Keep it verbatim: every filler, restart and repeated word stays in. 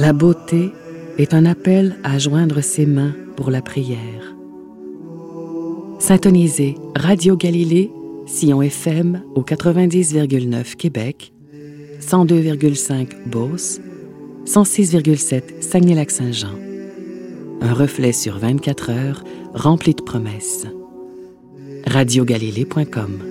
La beauté est un appel à joindre ses mains pour la prière. Syntonisez Radio Galilée, Sion F M au quatre-vingt-dix virgule neuf Québec, cent deux virgule cinq Beauce, cent six virgule sept Saguenay-Lac-Saint-Jean. Un reflet sur vingt-quatre heures rempli de promesses. radio galilée point com